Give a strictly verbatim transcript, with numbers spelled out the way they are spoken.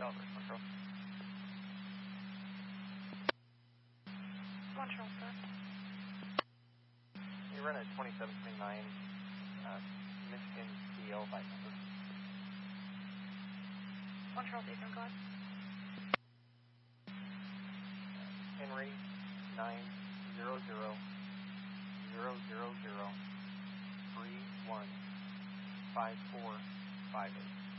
Delaware, Montreal. Montreal, sir. You run a twenty-seven twenty-nine uh, Michigan D L by number. Montreal, Eastern God. Henry nine zero zero zero zero zero three one five four five eight.